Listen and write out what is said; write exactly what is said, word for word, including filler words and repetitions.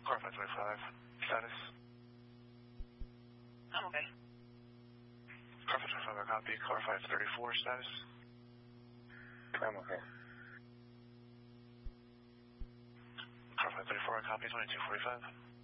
Car five twenty-five, status. I'm okay. Car five twenty-five, I copy. Car five thirty-four, status. I'm okay. Car five thirty-four, I copy. twenty-two forty-five.